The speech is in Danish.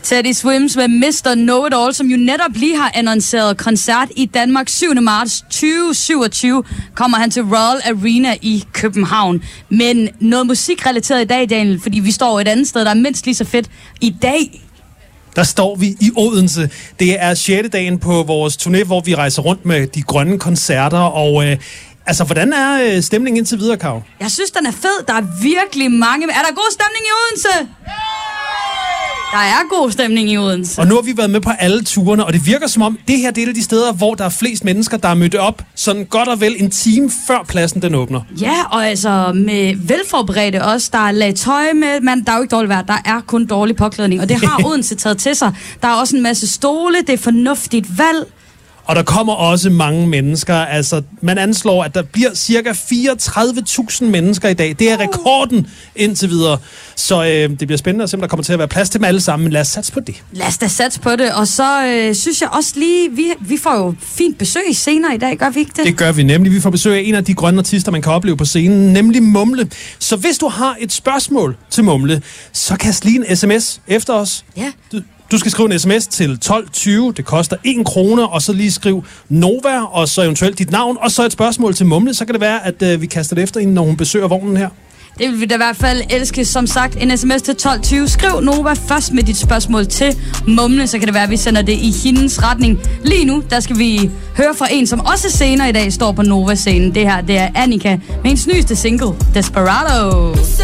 Teddy Swims med Mr. Know-It-All, som jo netop lige har annonceret koncert i Danmark 7. marts 2027, kommer han til Royal Arena i København. Men noget musikrelateret i dag, Daniel, fordi vi står et andet sted, der er mindst lige så fedt i dag. Der står vi i Odense. Det er 6. dagen på vores turné, hvor vi rejser rundt med de grønne koncerter, og hvordan er stemningen indtil videre, Kav? Jeg synes, den er fed. Der er virkelig mange. Er der god stemning i Odense? Der er god stemning i Odense. Og nu har vi været med på alle turene, og det virker som om, det her det er et af de steder, hvor der er flest mennesker, der er mødt op sådan godt og vel en time før pladsen den åbner. Ja, og altså med velforberedte også. Der er lagt tøj med, men der er jo ikke dårligt vejr. Der er kun dårlig påklædning, og det har Odense taget til sig. Der er også en masse stole, det er fornuftigt valg. Og der kommer også mange mennesker. Altså, man anslår, at der bliver cirka 34.000 mennesker i dag. Det er rekorden indtil videre. Så det bliver spændende at se, om der kommer til at være plads til dem alle sammen. Men lad os satse på det. Lad os da satse på det. Og så synes jeg også lige, vi får jo fint besøg senere i dag. Gør vi ikke det? Det gør vi nemlig. Vi får besøg af en af de grønne artister, man kan opleve på scenen, nemlig Mumle. Så hvis du har et spørgsmål til Mumle, så kast lige en sms efter os. Ja. Du skal skrive en sms til 1220, det koster 1 krone, og så lige skriv Nova, og så eventuelt dit navn, og så et spørgsmål til Mumle. Så kan det være, at vi kaster det efter hende, når hun besøger vognen her. Det vil vi da i hvert fald elske. Som sagt, en sms til 1220. Skriv Nova først med dit spørgsmål til Mumle, så kan det være, at vi sender det i hendes retning. Lige nu, der skal vi høre fra en, som også senere i dag står på Nova-scenen. Det her, det er Annika med hendes nyeste single, Desperado.